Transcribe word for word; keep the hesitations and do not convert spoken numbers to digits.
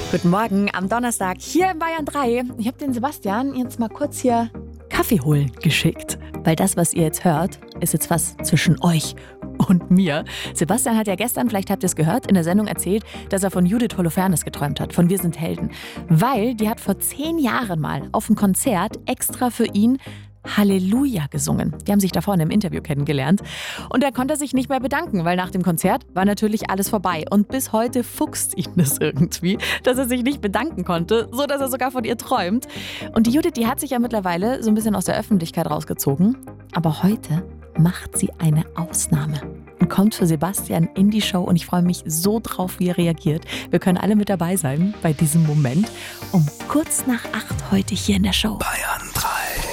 Guten Morgen am Donnerstag hier in Bayern drei. Ich habe den Sebastian jetzt mal kurz hier Kaffee holen geschickt. Weil das, was ihr jetzt hört, ist jetzt was zwischen euch und mir. Sebastian hat ja gestern, vielleicht habt ihr es gehört, in der Sendung erzählt, dass er von Judith Holofernes geträumt hat, von Wir sind Helden. Weil die hat vor zehn Jahren mal auf dem Konzert extra für ihn Halleluja gesungen. Die haben sich davor in einem Interview kennengelernt. Und er konnte sich nicht mehr bedanken, weil nach dem Konzert war natürlich alles vorbei. Und bis heute fuchst ihn das irgendwie, dass er sich nicht bedanken konnte, so dass er sogar von ihr träumt. Und die Judith, die hat sich ja mittlerweile so ein bisschen aus der Öffentlichkeit rausgezogen. Aber heute macht sie eine Ausnahme und kommt für Sebastian in die Show. Und ich freue mich so drauf, wie er reagiert. Wir können alle mit dabei sein bei diesem Moment. Um kurz nach acht heute hier in der Show. Bayern drei.